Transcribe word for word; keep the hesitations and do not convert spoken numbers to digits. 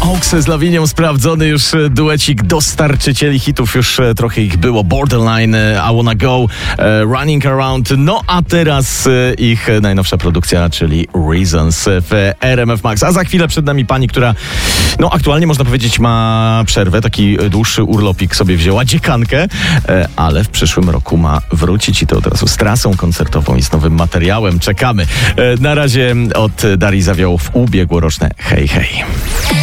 Oaks z Lawinią, sprawdzony już duecik dostarczycieli hitów, już trochę ich było. Borderline, I Wanna Go, Running Around, no a teraz ich najnowsza produkcja, czyli Reasons w R M F Max. A za chwilę przed nami pani, która no aktualnie można powiedzieć ma przerwę, taki dłuższy urlopik sobie wzięła, dziekankę, ale w przyszłym roku ma wrócić i to od razu z trasą koncertową i z nowym materiałem. Czekamy. Na razie od Darii Zawiałow ubiegłoroczne Hej Hej.